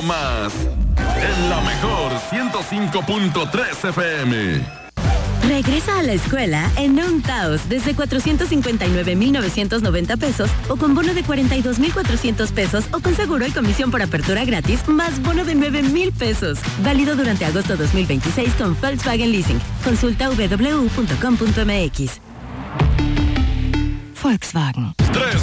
más. En la mejor 105.3 FM. Regresa a la escuela en un Taos desde 459,990 pesos o con bono de 42,400 pesos o con seguro y comisión por apertura gratis más bono de 9,000 pesos. Válido durante agosto 2026 con Volkswagen Leasing. Consulta www.com.mx. Volkswagen. 3